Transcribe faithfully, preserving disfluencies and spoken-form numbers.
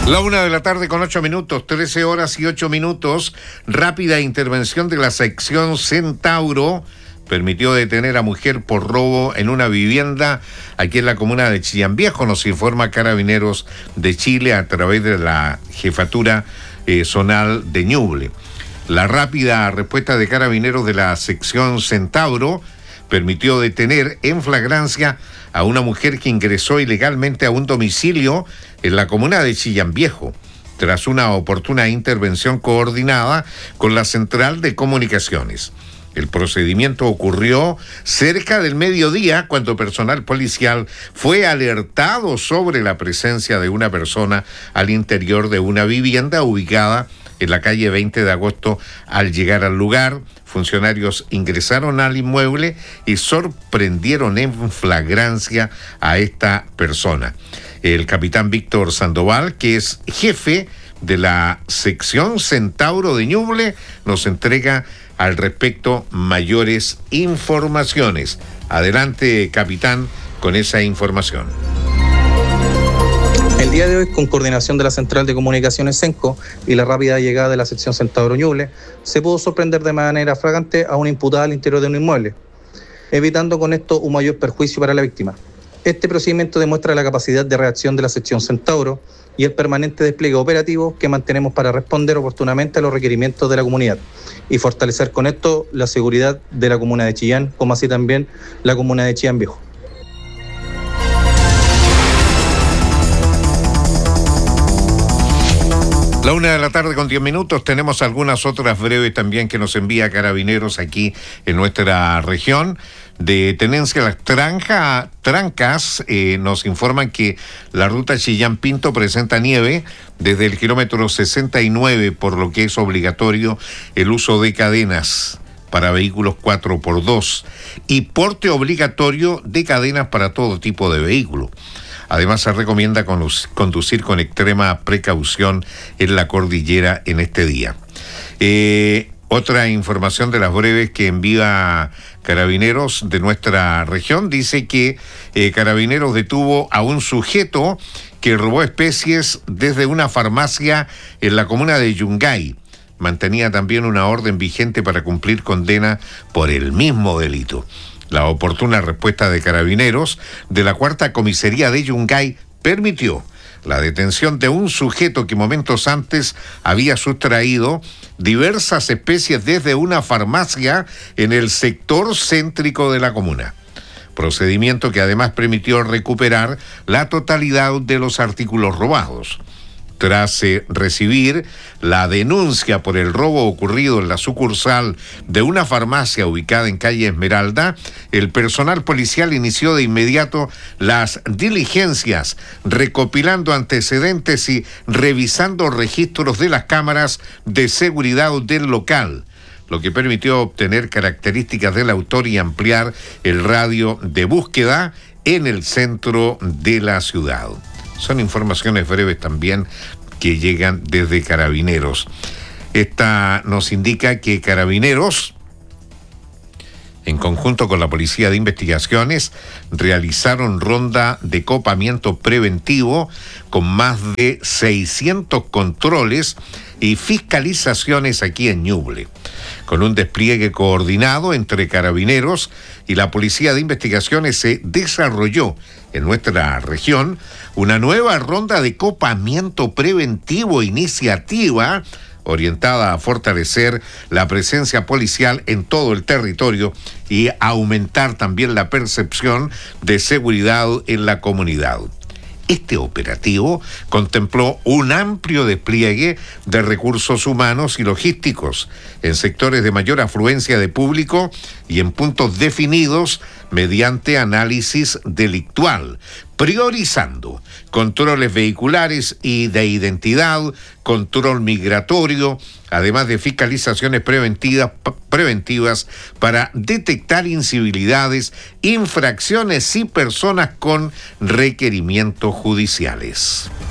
La una de la tarde con ocho minutos, trece horas y ocho minutos. Rápida intervención de la sección Centauro permitió detener a mujer por robo en una vivienda aquí en la comuna de Chillán Viejo, nos informa Carabineros de Chile a través de la jefatura eh, zonal de Ñuble. La rápida respuesta de Carabineros de la sección Centauro permitió detener en flagrancia a una mujer que ingresó ilegalmente a un domicilio en la comuna de Chillán Viejo, tras una oportuna intervención coordinada con la Central de Comunicaciones. El procedimiento ocurrió cerca del mediodía, cuando personal policial fue alertado sobre la presencia de una persona al interior de una vivienda ubicada en la calle veinte de agosto. Al llegar al lugar, funcionarios ingresaron al inmueble y sorprendieron en flagrancia a esta persona. El capitán Víctor Sandoval, que es jefe de la sección Centauro de Ñuble, nos entrega al respecto mayores informaciones. Adelante, capitán, con esa información. El día de hoy, con coordinación de la Central de Comunicaciones CENCO y la rápida llegada de la sección Centauro Ñuble, se pudo sorprender de manera flagrante a una imputada al interior de un inmueble, evitando con esto un mayor perjuicio para la víctima. Este procedimiento demuestra la capacidad de reacción de la sección Centauro y el permanente despliegue operativo que mantenemos para responder oportunamente a los requerimientos de la comunidad y fortalecer con esto la seguridad de la comuna de Chillán, como así también la comuna de Chillán Viejo. La una de la tarde con diez minutos, tenemos algunas otras breves también que nos envía Carabineros aquí en nuestra región. De Tenencia Las Tranja, Trancas, eh, nos informan que la ruta Chillán-Pinto presenta nieve desde el kilómetro sesenta y nueve, por lo que es obligatorio el uso de cadenas para vehículos cuatro por dos y porte obligatorio de cadenas para todo tipo de vehículos. Además, se recomienda conducir con extrema precaución en la cordillera en este día. Eh, otra información de las breves que envía Carabineros de nuestra región dice que eh, Carabineros detuvo a un sujeto que robó especies desde una farmacia en la comuna de Yungay. Mantenía también una orden vigente para cumplir condena por el mismo delito. La oportuna respuesta de Carabineros de la Cuarta Comisaría de Yungay permitió la detención de un sujeto que momentos antes había sustraído diversas especies desde una farmacia en el sector céntrico de la comuna. Procedimiento que además permitió recuperar la totalidad de los artículos robados. Tras eh, recibir la denuncia por el robo ocurrido en la sucursal de una farmacia ubicada en calle Esmeralda, el personal policial inició de inmediato las diligencias, recopilando antecedentes y revisando registros de las cámaras de seguridad del local, lo que permitió obtener características del autor y ampliar el radio de búsqueda en el centro de la ciudad. Son informaciones breves también que llegan desde Carabineros. Esta nos indica que Carabineros, en conjunto con la Policía de Investigaciones, realizaron ronda de copamiento preventivo con más de seiscientos controles y fiscalizaciones aquí en Ñuble, con un despliegue coordinado entre Carabineros y la Policía de Investigaciones. Se desarrolló en nuestra región una nueva ronda de copamiento preventivo, iniciativa orientada a fortalecer la presencia policial en todo el territorio y aumentar también la percepción de seguridad en la comunidad. Este operativo contempló un amplio despliegue de recursos humanos y logísticos en sectores de mayor afluencia de público y en puntos definidos mediante análisis delictual, priorizando controles vehiculares y de identidad, control migratorio, además de fiscalizaciones preventivas, preventivas para detectar incivilidades, infracciones y personas con requerimientos judiciales.